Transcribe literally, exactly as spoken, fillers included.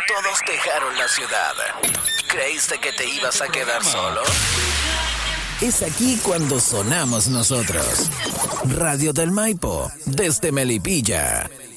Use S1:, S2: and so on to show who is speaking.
S1: Todos dejaron la ciudad. ¿Creíste que te ibas a quedar solo? Es aquí cuando sonamos nosotros. Radio del Maipo, desde Melipilla.